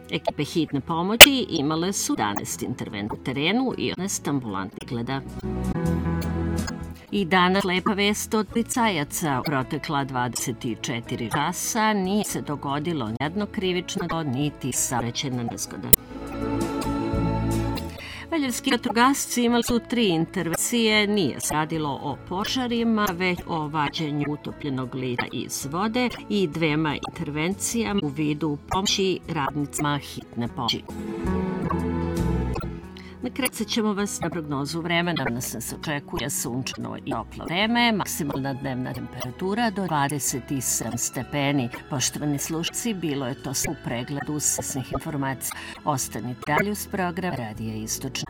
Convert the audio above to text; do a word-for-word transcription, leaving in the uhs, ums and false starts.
Ekipe hitne pomoći imale su jedanaest intervencija u terenu i osamnaest ambulantnih pregleda. I danas lepa vest od policajaca. Protekla dvadeset četiri časa nije se dogodilo nijedno krivično delo niti saobraćajna nezgoda. Valjevski vatrogasci imali su tri intervencije, nije se radilo o požarima, već o vađenju utopljenog lica iz vode i dvema intervencijama u vidu pomoći radnicima hitne pomoći. Nakrecat ćemo vas na prognozu vremena. Danas nas očekuje sunčano i toplo vreme, maksimalna dnevna temperatura do dvadeset sedam stepeni. Poštovani slušalci, bilo je to u pregledu sasnih informacija. Ostanite dalje uz program Radija Istočna.